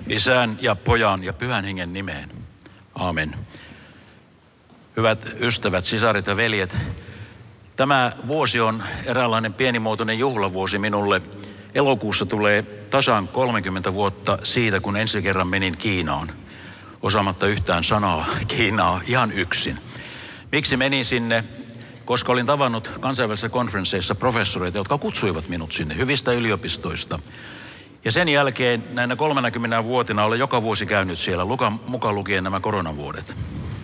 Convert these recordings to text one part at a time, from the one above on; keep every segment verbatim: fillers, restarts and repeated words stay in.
Isän ja Pojan ja Pyhän Hengen nimeen. Aamen. Hyvät ystävät, sisaret ja veljet, tämä vuosi on eräänlainen pienimuotoinen juhlavuosi minulle. Elokuussa tulee tasan kolmekymmentä vuotta siitä, kun ensi kerran menin Kiinaan, osaamatta yhtään sanaa Kiinaa ihan yksin. Miksi menin sinne? Koska olin tavannut kansainvälisissä konferensseissa professoreita, jotka kutsuivat minut sinne hyvistä yliopistoista. Ja sen jälkeen näinä kolmenakymmenenä vuotena olen joka vuosi käynyt siellä, mukaan lukien nämä koronavuodet.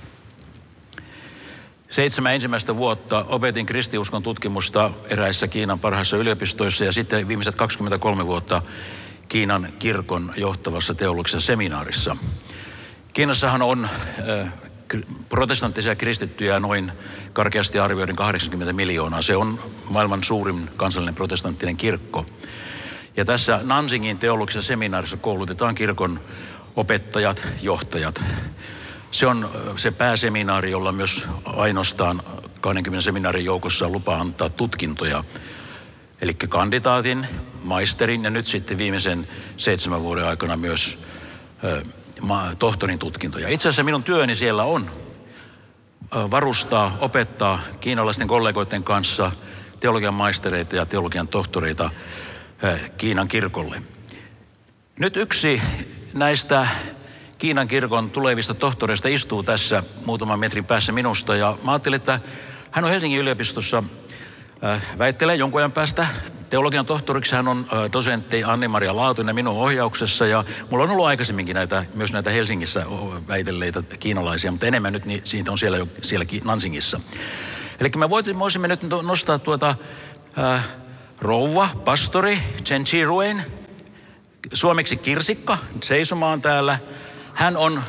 Seitsemän ensimmäistä vuotta opetin kristiuskon tutkimusta eräissä Kiinan parhaissa yliopistoissa ja sitten viimeiset kaksikymmentäkolme vuotta Kiinan kirkon johtavassa teologisessa seminaarissa. Kiinassahan on äh, protestanttisia kristittyjä noin karkeasti arvioiden kahdeksankymmentä miljoonaa. Se on maailman suurin kansallinen protestanttinen kirkko. Ja tässä Nanjingin teologisessa seminaarissa koulutetaan kirkon opettajat, johtajat. Se on se pääseminaari, jolla myös ainoastaan kaksikymmentä seminaarin joukossa lupa antaa tutkintoja. Eli kandidaatin, maisterin ja nyt sitten viimeisen seitsemän vuoden aikana myös ö, ma- tohtorin tutkintoja. Itse asiassa minun työni siellä on ö, varustaa, opettaa kiinalaisten kollegoiden kanssa teologian maistereita ja teologian tohtoreita ö, Kiinan kirkolle. Nyt yksi näistä Kiinan kirkon tulevista tohtoreista istuu tässä muutaman metrin päässä minusta ja mä ajattelin, että hän on Helsingin yliopistossa, äh, väittelee jonkun ajan päästä teologian tohtoriksi. Hän on äh, dosentti Anni-Maria Laatunen minun ohjauksessa ja mulla on ollut aikaisemminkin näitä, myös näitä Helsingissä väitelleitä kiinalaisia, mutta enemmän nyt niin siitä on siellä, siellä Nanjingissa. Eli me voisimme nyt nostaa tuota äh, rouva, pastori Chen Chi-ruen, suomeksi Kirsikka, seisomaan täällä. Hän on,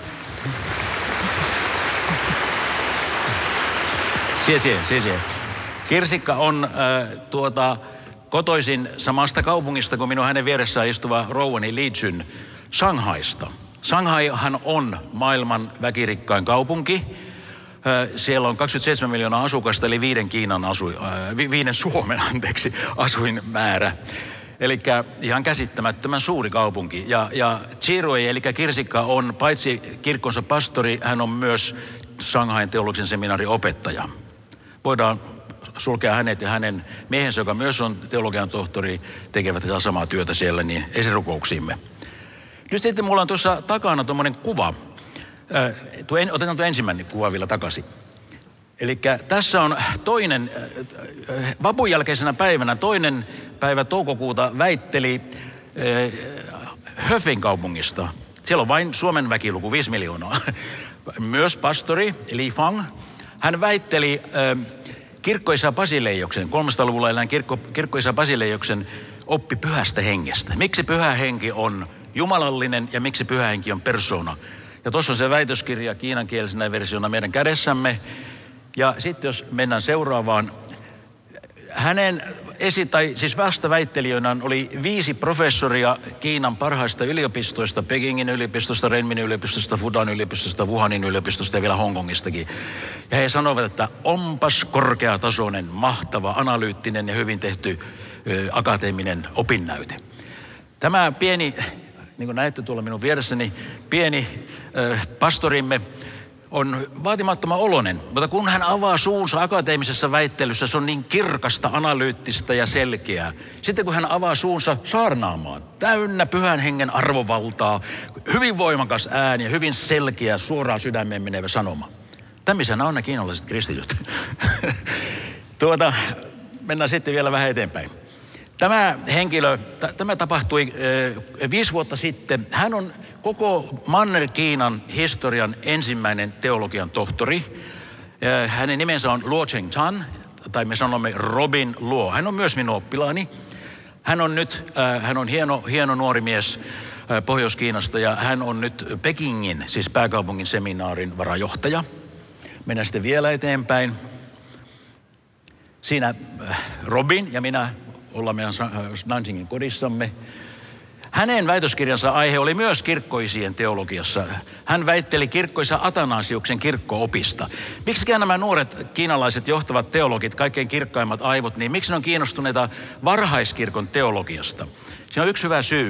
sie, sie, sie, sie. Kirsikka on äh, tuota, kotoisin samasta kaupungista kuin minun hänen vieressään istuva rouvani Li Jun, Shanghaista. Shanghaihan on maailman väkirikkain kaupunki. Äh, siellä on kaksikymmentäseitsemän miljoonaa asukasta, eli viiden Kiinan asu, äh, viiden Suomen anteeksi, asuinmäärä. Eli ihan käsittämättömän suuri kaupunki. Ja, ja Chi-rue, eli Kirsikka, on paitsi kirkkonsa pastori, hän on myös Shanghain teologisen seminaarin opettaja. Voidaan sulkea hänet ja hänen miehensä, joka myös on teologian tohtori, tekevät tätä samaa työtä siellä, niin esirukouksiimme. Nyt sitten mulla on tuossa takana tuommoinen kuva. Otetaan tuo ensimmäinen kuva vielä takaisin. Eli tässä on toinen, vapun jälkeisenä päivänä, toinen päivä toukokuuta väitteli äh, Höfin kaupungista. Siellä on vain Suomen väkiluku, viisi miljoonaa. Myös pastori Li Fang, hän väitteli äh, kirkkoisä Basileioksen, kolmesataaluvulla elään kirkko, kirkkoisä Basileioksen oppi pyhästä hengestä. Miksi pyhä henki on jumalallinen ja miksi pyhä henki on persoona. Ja tuossa on se väitöskirja kiinankielisenä versiona meidän kädessämme. Ja sitten jos mennään seuraavaan, hänen esi- tai siis vastaväittelijöinään oli viisi professoria Kiinan parhaista yliopistoista, Pekingin yliopistosta, Renmin yliopistosta, Fudan yliopistosta, Wuhanin yliopistosta ja vielä Hongkongistakin. Ja he sanovat, että onpas korkeatasoinen, mahtava, analyyttinen ja hyvin tehty ö, akateeminen opinnäyte. Tämä pieni, niin kuin näette tuolla minun vieressäni, pieni ö, pastorimme on vaatimattoman oloinen, mutta kun hän avaa suunsa akateemisessa väittelyssä, se on niin kirkasta, analyyttistä ja selkeää. Sitten kun hän avaa suunsa saarnaamaan, täynnä pyhän hengen arvovaltaa, hyvin voimakas ääni ja hyvin selkeä, suoraan sydämeen menevä sanoma. Tämmöisenä on ne kiinalaiset kristityt. tuota, mennään sitten vielä vähän eteenpäin. Tämä henkilö, t- tämä tapahtui äh, viisi vuotta sitten. Hän on koko Manner-Kiinan historian ensimmäinen teologian tohtori. Äh, hänen nimensä on Luo Cheng-chan, tai me sanomme Robin Luo. Hän on myös minun oppilaani. Hän on nyt, äh, hän on hieno, hieno nuori mies äh, Pohjois-Kiinasta ja hän on nyt Pekingin, siis pääkaupungin seminaarin varajohtaja. Mennään sitten vielä eteenpäin. Siinä äh, Robin ja minä ollaan meidän Nanjingin kodissamme. Hänen väitöskirjansa aihe oli myös kirkkoisien teologiassa. Hän väitteli kirkkoisa Atanasiuksen kirkko-opista. Miksikään nämä nuoret kiinalaiset johtavat teologit, kaikkein kirkkaimmat aivot, niin miksi ne on kiinnostuneita varhaiskirkon teologiasta? Siinä on yksi hyvä syy.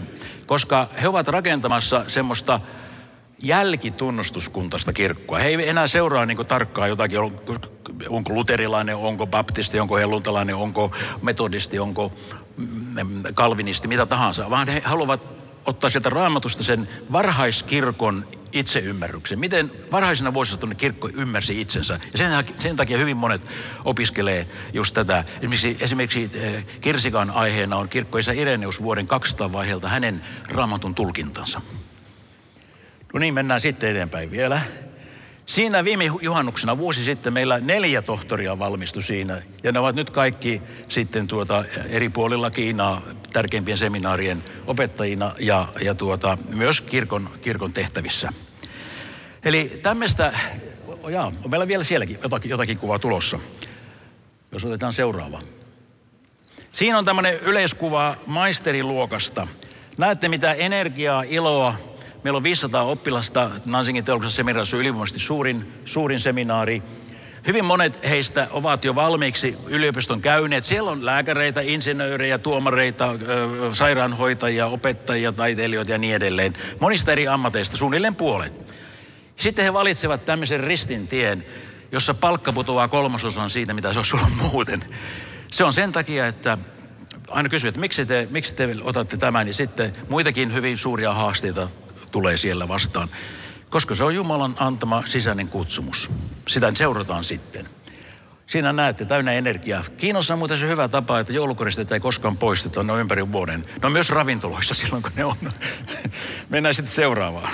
koska he ovat rakentamassa semmoista jälkitunnustuskuntaista kirkkoa. He ei enää seuraa niin kuin tarkkaan jotakin, onko luterilainen, onko baptisti, onko helluntalainen, onko metodisti, onko kalvinisti, mitä tahansa, vaan he haluavat ottaa sieltä Raamatusta sen varhaiskirkon itseymmärryksen. Miten varhaisena vuosisatoina kirkko ymmärsi itsensä. Ja sen, sen takia hyvin monet opiskelee just tätä. Esimerkiksi, esimerkiksi Kirsikan aiheena on kirkkoisä Ireneus vuoden kaksisataa vaiheelta hänen Raamatun tulkintansa. No niin, mennään sitten eteenpäin vielä. Siinä viime juhannuksena vuosi sitten meillä neljä tohtoria valmistui siinä. Ja ne ovat nyt kaikki sitten tuota eri puolilla Kiinaa tärkeimpien seminaarien opettajina ja, ja tuota, myös kirkon, kirkon tehtävissä. Eli tämmöistä, jaa, on meillä vielä sielläkin jotakin, jotakin kuvaa tulossa. Jos otetaan seuraava. Siinä on tämmöinen yleiskuva maisteriluokasta. Näette mitä energiaa, iloa. Meillä on viisisataa oppilasta, Nansingin teologisessa seminaarissa on ylivoimaisesti suurin, suurin seminaari. Hyvin monet heistä ovat jo valmiiksi yliopiston käyneet. Siellä on lääkäreitä, insinöörejä, tuomareita, sairaanhoitajia, opettajia, taiteilijoita ja niin edelleen. Monista eri ammateista, suunnilleen puolet. Sitten he valitsevat tämmöisen ristin tien, jossa palkka putoaa kolmasosan siitä, mitä se olisi ollut muuten. Se on sen takia, että aina kysyy, että miksi te, miksi te otatte tämän, niin sitten muitakin hyvin suuria haasteita tulee siellä vastaan, koska se on Jumalan antama sisäinen kutsumus. Sitä seurataan sitten. Siinä näette täynnä energiaa. Kiinassa on muuten se hyvä tapa, että joulukoristeita ei koskaan poisteta, ne on ympäri vuoden. Ne on myös ravintoloissa silloin, kun ne on. Mennään sitten seuraavaan.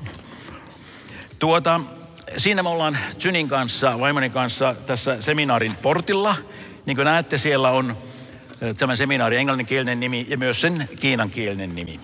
Tuota, siinä me ollaan Junin kanssa, vaimoni kanssa tässä seminaarin portilla. Niin kuin näette, siellä on tämän seminaarin englanninkielinen nimi ja myös sen kiinankielinen nimi.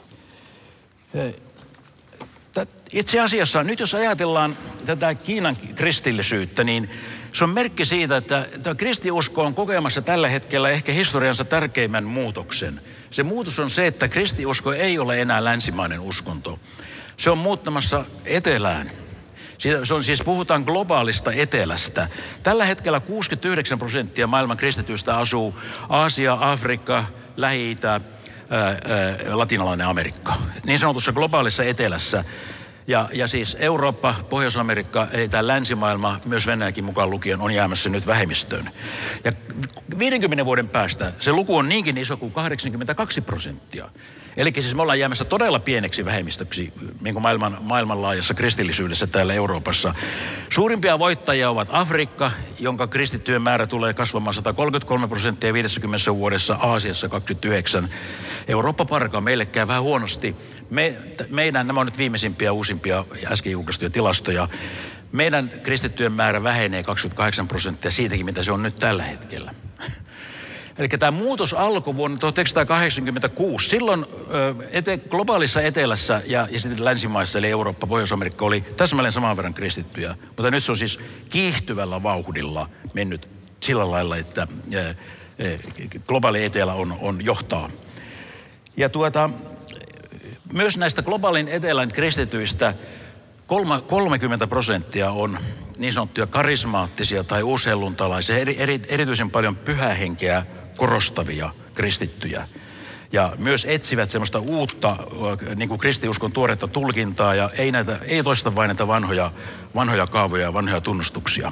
Itse asiassa nyt jos ajatellaan tätä Kiinan kristillisyyttä, niin se on merkki siitä, että tämä kristiusko on kokemassa tällä hetkellä ehkä historiansa tärkeimmän muutoksen. Se muutos on se, että kristiusko ei ole enää länsimainen uskonto. Se on muuttamassa etelään. Se on siis, puhutaan globaalista etelästä. Tällä hetkellä kuusikymmentäyhdeksän prosenttia maailman kristityistä asuu Aasia, Afrikka, Lähi-Itä, latinalainen Amerikka. Niin sanotussa globaalissa etelässä. Ja, ja siis Eurooppa, Pohjois-Amerikka, eli tämä länsimaailma, myös Venäjäkin mukaan lukien, on jäämässä nyt vähemmistöön. Ja viidenkymmenen vuoden päästä se luku on niinkin iso kuin kahdeksankymmentäkaksi prosenttia. Eli siis me ollaan jäämässä todella pieneksi vähemmistöksi niin kuin maailman, maailmanlaajassa kristillisyydessä täällä Euroopassa. Suurimpia voittajia ovat Afrikka, jonka kristittyjen määrä tulee kasvamaan sata kolmekymmentäkolme prosenttia viidessäkymmenessä vuodessa, Aasiassa kaksikymmentäyhdeksän. Eurooppa parkaa, meille käy vähän huonosti. Me, meidän, nämä on nyt viimeisimpiä, uusimpia äsken julkaistuja tilastoja. Meidän kristittyjen määrä vähenee kaksikymmentäkahdeksan prosenttia siitäkin, mitä se on nyt tällä hetkellä. Eli tämä muutos alkoi vuonna tuhatyhdeksänsataakahdeksankymmentäkuusi. Silloin ete, globaalissa etelässä ja, ja sitten länsimaissa, eli Eurooppa, Pohjois-Amerikka, oli täsmälleen saman verran kristittyjä. Mutta nyt se on siis kiihtyvällä vauhdilla mennyt sillä lailla, että ä, ä, globaali etelä on, on johtaa. Ja tuota, myös näistä globaalin etelän kristityistä kolmekymmentä prosenttia on niin sanottuja karismaattisia tai uushelluntalaisia, eri, eri, erityisen paljon pyhähenkeä korostavia kristittyjä. Ja myös etsivät semmoista uutta niin kuin kristiuskon tuoretta tulkintaa ja ei, näitä, ei toista vain näitä vanhoja, vanhoja kaavoja ja vanhoja tunnustuksia.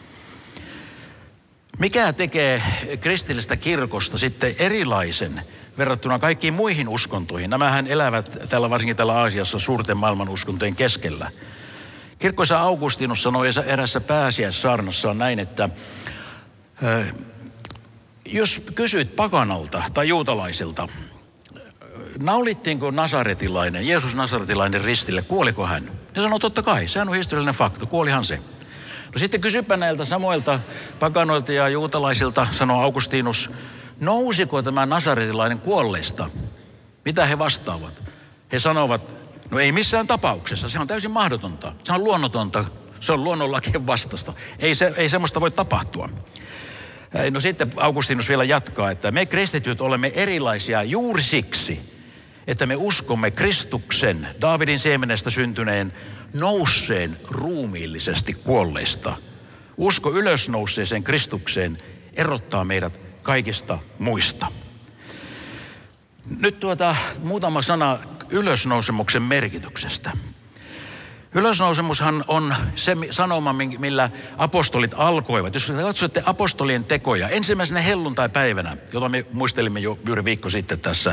Mikä tekee kristillistä kirkosta sitten erilaisen verrattuna kaikkiin muihin uskontoihin? Nämähän elävät täällä, varsinkin täällä Aasiassa suurten maailman uskontojen keskellä. Kirkkoisa Augustinus sanoi erässä pääsiäissaarnassaan näin, että äh, jos kysyit pakanalta tai juutalaisilta, naulittiinko nasaretilainen, Jeesus nasaretilainen ristille, kuoliko hän? Ne sanoi, totta kai, sehän on historiallinen fakta, kuolihan se. No sitten kysypä näiltä samoilta pakanoilta ja juutalaisilta, sanoi Augustinus, nousiko tämä nasaretilainen kuolleista? Mitä he vastaavat? He sanovat, no ei missään tapauksessa, se on täysin mahdotonta, se on luonnotonta, se on luonnonlakien vastasta. Ei, se, ei semmoista voi tapahtua. No sitten Augustinus vielä jatkaa, että me kristityt olemme erilaisia juuri siksi, että me uskomme Kristuksen, Daavidin siemenestä syntyneen, nousseen ruumiillisesti kuolleista. Usko ylösnouseeseen Kristukseen erottaa meidät kaikista muista. Nyt tuota, muutama sana ylösnousemuksen merkityksestä. Ylösnousemushan on se sanoma, millä apostolit alkoivat. Jos katsotte apostolien tekoja, ensimmäisenä helluntaipäivänä, jota me muistelimme jo juuri viikko sitten tässä,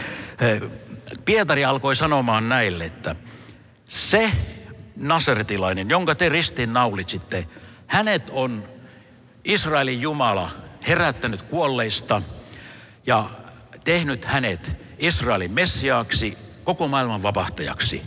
Pietari alkoi sanomaan näille, että se nasaretilainen, jonka te ristiin naulitsitte, hänet on Israelin Jumala herättänyt kuolleista ja tehnyt hänet Israelin messiaaksi, koko maailman vapahtajaksi.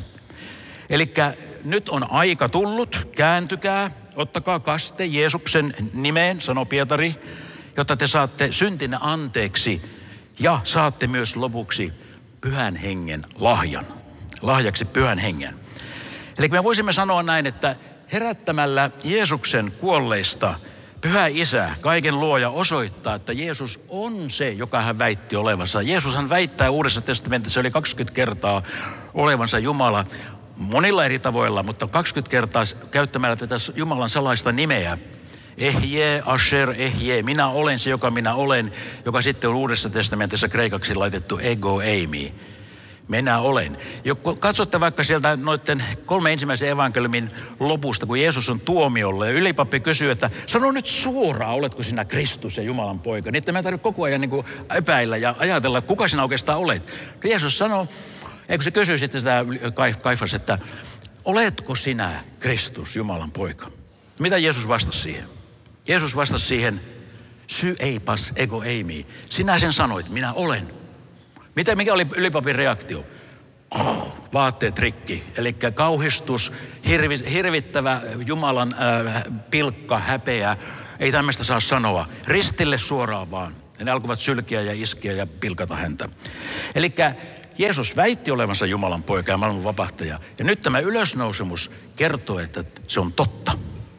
Eli nyt on aika tullut, kääntykää, ottakaa kaste Jeesuksen nimeen, sanoi Pietari, jotta te saatte syntinne anteeksi ja saatte myös lopuksi pyhän hengen lahjan. Lahjaksi pyhän hengen. Eli me voisimme sanoa näin, että herättämällä Jeesuksen kuolleista Pyhä Isä, kaiken luoja, osoittaa, että Jeesus on se, joka hän väitti olevansa. Jeesus hän väittää Uudessa testamentissa oli kaksikymmentä kertaa olevansa Jumala monilla eri tavoilla, mutta kaksikymmentä kertaa käyttämällä tätä Jumalan salaista nimeä. Ehje, Asher, ehje, minä olen se, joka minä olen, joka sitten on Uudessa testamentissa kreikaksi laitettu ego eimi. Minä olen. Katsotte vaikka sieltä noiden kolme ensimmäisen evankeliumin lopusta, kun Jeesus on tuomiolla ja ylipappi kysyy, että sano nyt suoraan, oletko sinä Kristus ja Jumalan poika. Niin että me ei tarvitse koko ajan niin kuin epäillä ja ajatella, kuka sinä oikeastaan olet. No Jeesus sanoo, eikö se kysyi sitten sitä Kaifas, että oletko sinä Kristus, Jumalan poika? Mitä Jeesus vastasi siihen? Jeesus vastasi siihen, sy eipas ego eimi. Sinä sen sanoit, minä olen. Mitä, mikä oli ylipapin reaktio? Oh, vaatteet rikki. Eli kauhistus, hirvi, hirvittävä Jumalan äh, pilkka, häpeä. Ei tämmöistä saa sanoa. Ristille suoraan vaan. Ja ne alkoivat sylkiä ja iskeä ja pilkata häntä. Eli Jeesus väitti olevansa Jumalan poika ja maailman vapahtaja. Ja nyt tämä ylösnousemus kertoo, että se on totta.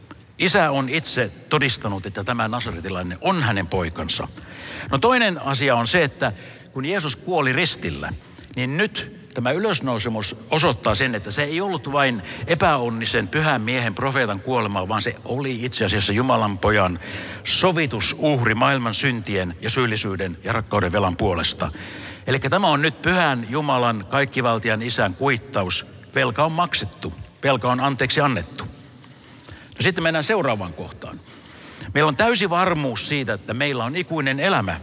Isä on itse todistanut, että tämä nasaretilainen on hänen poikansa. No toinen asia on se, että kun Jeesus kuoli ristillä, niin nyt tämä ylösnousemus osoittaa sen, että se ei ollut vain epäonnisen pyhän miehen profeetan kuolema, vaan se oli itse asiassa Jumalan pojan sovitusuhri maailman syntien ja syyllisyyden ja rakkauden velan puolesta. Eli tämä on nyt pyhän Jumalan kaikkivaltian isän kuittaus. Velka on maksettu, velka on anteeksi annettu. No sitten mennään seuraavaan kohtaan. Meillä on täysi varmuus siitä, että meillä on ikuinen elämä.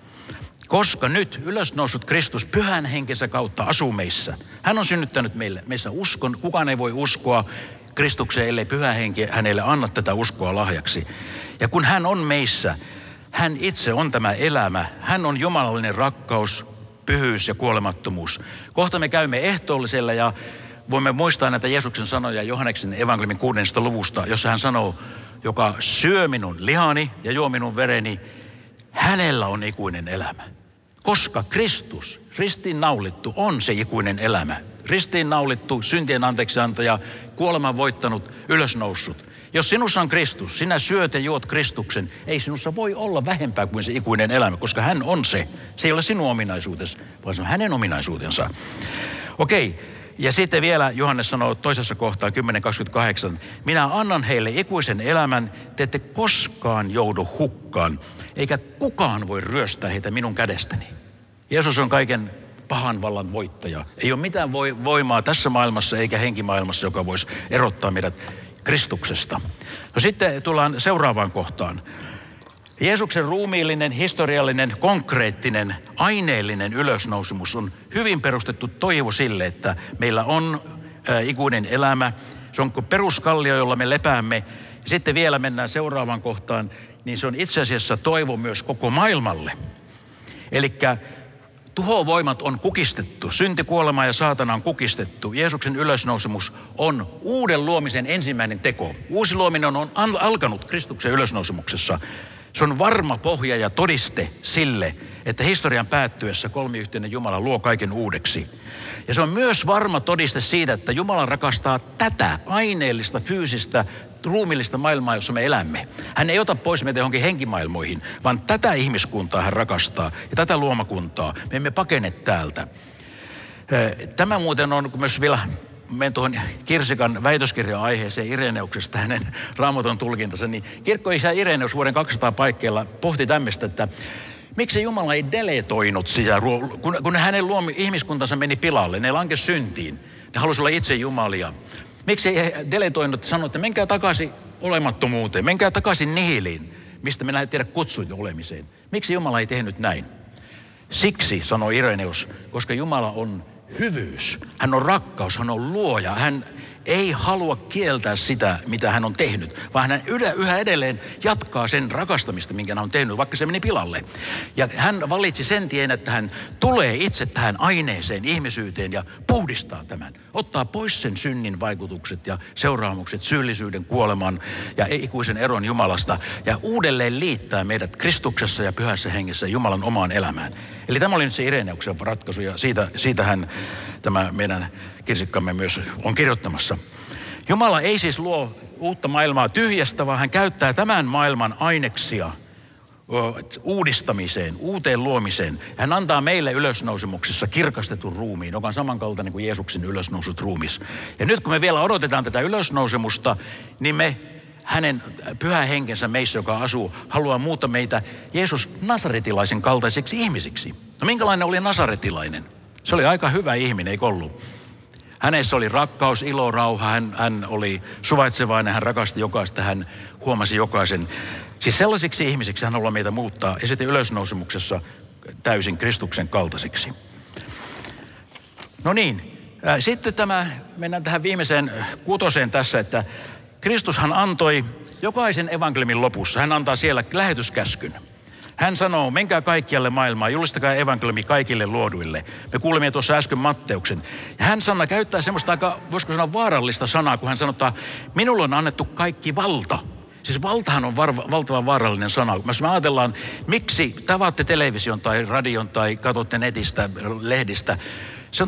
Koska nyt ylösnoussut Kristus pyhän henkensä kautta asuu meissä. Hän on synnyttänyt meille, meissä uskon. Kukaan ei voi uskoa Kristukseen, ellei pyhä henki hänelle anna tätä uskoa lahjaksi. Ja kun hän on meissä, hän itse on tämä elämä. Hän on jumalallinen rakkaus, pyhyys ja kuolemattomuus. Kohta me käymme ehtoollisella ja voimme muistaa näitä Jeesuksen sanoja Johanneksen evankeliumin kuudennesta luvusta, jossa hän sanoo, joka syö minun lihani ja juo minun vereni, hänellä on ikuinen elämä. Koska Kristus, ristiin naulittu, on se ikuinen elämä. Ristiin naulittu, syntien anteeksiantaja, kuoleman voittanut, ylösnoussut. Jos sinussa on Kristus, sinä syöt ja juot Kristuksen, ei sinussa voi olla vähempää kuin se ikuinen elämä, koska hän on se. Se ei ole sinun ominaisuutesi, vaan se on hänen ominaisuutensa. Okei, ja sitten vielä Johannes sanoo toisessa kohtaa kymmenen kaksikymmentäkahdeksan, minä annan heille ikuisen elämän, te ette koskaan joudu hukkaan, eikä kukaan voi ryöstää heitä minun kädestäni. Jeesus on kaiken pahan vallan voittaja. Ei ole mitään voimaa tässä maailmassa eikä henkimaailmassa, joka voisi erottaa meidät Kristuksesta. No sitten tullaan seuraavaan kohtaan. Jeesuksen ruumiillinen, historiallinen, konkreettinen, aineellinen ylösnousemus on hyvin perustettu toivo sille, että meillä on ää, ikuinen elämä. Se on peruskallio, jolla me lepäämme. Ja sitten vielä mennään seuraavaan kohtaan, niin se on itse asiassa toivo myös koko maailmalle. Elikkä tuhovoimat on kukistettu, synti, kuolema ja saatana on kukistettu. Jeesuksen ylösnousemus on uuden luomisen ensimmäinen teko. Uusi luominen on alkanut Kristuksen ylösnousemuksessa. Se on varma pohja ja todiste sille, että historian päättyessä kolmiyhteinen Jumala luo kaiken uudeksi. Ja se on myös varma todiste siitä, että Jumala rakastaa tätä aineellista, fyysistä, ruumillista maailmaa, jossa me elämme. Hän ei ota pois meitä johonkin henkimaailmoihin, vaan tätä ihmiskuntaa hän rakastaa ja tätä luomakuntaa. Me emme pakene täältä. Tämä muuten on myös vielä, menen tuohon Kirsikan väitöskirja-aiheeseen Ireneuksesta, hänen Raamatun tulkintansa, niin kirkkoisä Ireneus vuoden kaksisataa paikkeilla pohti tämmöistä, että Miksi Jumala ei deletoinut sitä, kun, kun hänen luomi, ihmiskuntansa meni pilalle, ne lankesi syntiin. Ne halusi olla itse jumalia. Miksi ei deletoinut sanoa, että menkää takaisin olemattomuuteen, menkää takaisin nihiliin, mistä me lähdetään tiedä kutsut olemiseen. Miksi Jumala ei tehnyt näin? Siksi, sanoi Ireneus, koska Jumala on hyvyys. Hän on rakkaus, hän on luoja. Hän ei halua kieltää sitä, mitä hän on tehnyt, vaan hän yhä edelleen jatkaa sen rakastamista, minkä hän on tehnyt, vaikka se meni pilalle. Ja hän valitsi sen tien, että hän tulee itse tähän aineeseen, ihmisyyteen ja puhdistaa tämän. Ottaa pois sen synnin vaikutukset ja seuraamukset, syyllisyyden, kuoleman ja ikuisen eron Jumalasta ja uudelleen liittää meidät Kristuksessa ja pyhässä hengessä Jumalan omaan elämään. Eli tämä oli nyt se Ireneuksen ratkaisu ja siitä, siitähän tämä meidän kirsikkamme myös on kirjoittamassa. Jumala ei siis luo uutta maailmaa tyhjästä, vaan hän käyttää tämän maailman aineksia uudistamiseen, uuteen luomiseen. Hän antaa meille ylösnousemuksessa kirkastetun ruumiin, joka on samankaltainen kuin Jeesuksen ylösnousut ruumis. Ja nyt kun me vielä odotetaan tätä ylösnousemusta, niin me hänen pyhä henkensä meissä, joka asuu, haluaa muuttaa meitä Jeesus nasaretilaisen kaltaisiksi ihmisiksi. No minkälainen oli nasaretilainen? Se oli aika hyvä ihminen, eikö ollut? Hänessä oli rakkaus, ilo, rauha, hän, hän oli suvaitsevainen, hän rakasti jokaista, hän huomasi jokaisen. Siis sellaisiksi ihmisiksi hän haluaa meitä muuttaa ja sitten ylösnousemuksessa täysin Kristuksen kaltaisiksi. No niin, äh, sitten tämä, mennään tähän viimeiseen kutoseen tässä, että Kristushan antoi jokaisen evankeliumin lopussa, hän antaa siellä lähetyskäskyn. Hän sanoo, menkää kaikkialle maailmaan, julistakaa evankeliumi kaikille luoduille. Me kuulimme tuossa äsken Matteuksen. Ja hän sanoo, käyttää semmoista aika, voisiko sanoa vaarallista sanaa, kun hän sanottaa, minulle on annettu kaikki valta. Siis valtahan on var, valtavan vaarallinen sana. Jos me ajatellaan, miksi tavaatte television tai radion tai katsotte netistä, lehdistä,